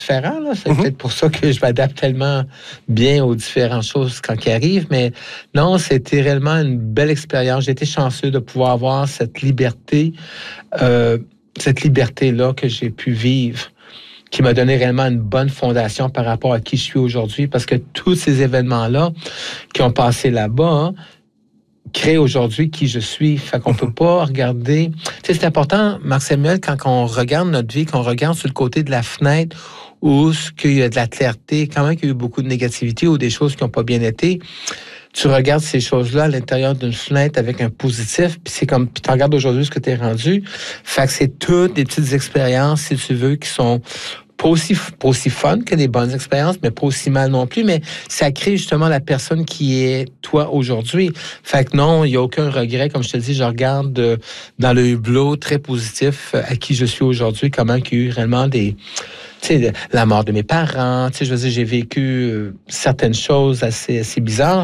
différent, là. C'est peut-être pour ça que je m'adapte tellement bien aux différentes choses quand ils arrivent. Mais non, c'était réellement une belle expérience. J'ai été chanceux de pouvoir avoir cette liberté-là que j'ai pu vivre, qui m'a donné réellement une bonne fondation par rapport à qui je suis aujourd'hui. Parce que tous ces événements-là qui ont passé là-bas créent aujourd'hui qui je suis. Fait qu'on peut pas regarder... Tu sais, c'est important, Marc-Samuel, quand on regarde notre vie, qu'on regarde sur le côté de la fenêtre où il y a de la clarté, quand même qu'il y a eu beaucoup de négativité ou des choses qui n'ont pas bien été, tu regardes ces choses-là à l'intérieur d'une fenêtre avec un positif, puis c'est comme, puis tu regardes aujourd'hui ce que tu es rendu. Fait que c'est toutes des petites expériences, si tu veux, qui sont pas aussi fun que des bonnes expériences, mais pas aussi mal non plus, mais ça crée justement la personne qui est toi aujourd'hui. Fait que non, il n'y a aucun regret. Comme je te dis, je regarde dans le hublot très positif à qui je suis aujourd'hui, comment il y a eu réellement des... Tu sais, la mort de mes parents, tu sais, je veux dire, j'ai vécu certaines choses assez bizarres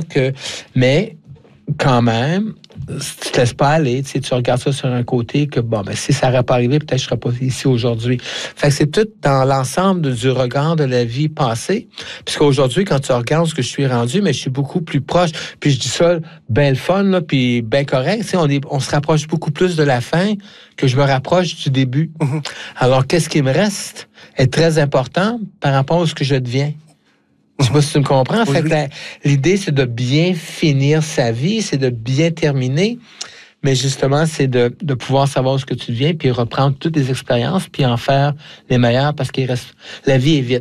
mais quand même, tu te laisses pas aller, tu sais, tu regardes ça sur un côté que, bon, ben, si ça n'aurait pas arrivé, peut-être que je serais pas ici aujourd'hui. Fait que c'est tout dans l'ensemble du regard de la vie passée. Puisqu'aujourd'hui, quand tu regardes ce que je suis rendu, mais je suis beaucoup plus proche. Puis je dis ça, ben le fun, là, puis ben correct. Tu sais, on se rapproche beaucoup plus de la fin que je me rapproche du début. Alors, qu'est-ce qui me reste est très important par rapport à ce que je deviens. Je sais pas si tu me comprends. Oui, fait que l'idée, c'est de bien finir sa vie, c'est de bien terminer. Mais justement, c'est de pouvoir savoir ce que tu deviens, puis reprendre toutes les expériences, puis en faire les meilleures, parce qu'il reste... La vie est vite.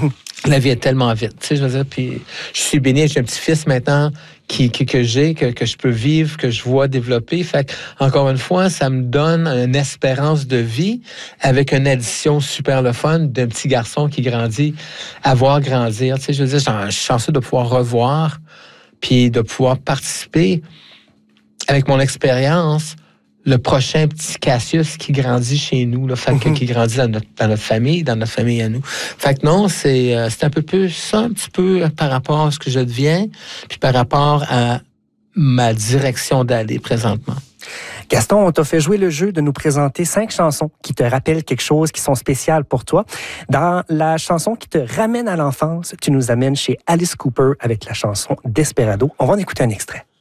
La vie est tellement vite. Tu sais, je veux dire, puis je suis béni, j'ai un petit-fils maintenant que je peux vivre, que je vois développer. Fait que, encore une fois, ça me donne une espérance de vie avec une addition super le fun d'un petit garçon qui grandit, à voir grandir. Tu sais, je veux dire, je suis chanceux de pouvoir revoir, puis de pouvoir participer avec mon expérience, le prochain petit Cassius qui grandit chez nous, là, fait que, qui grandit dans notre famille à nous. Fait que non, c'est un peu plus ça, un petit peu par rapport à ce que je deviens, puis par rapport à ma direction d'aller présentement. Gaston, on t'a fait jouer le jeu de nous présenter 5 chansons qui te rappellent quelque chose, qui sont spéciales pour toi. Dans la chanson qui te ramène à l'enfance, tu nous amènes chez Alice Cooper avec la chanson Desperado. On va en écouter un extrait.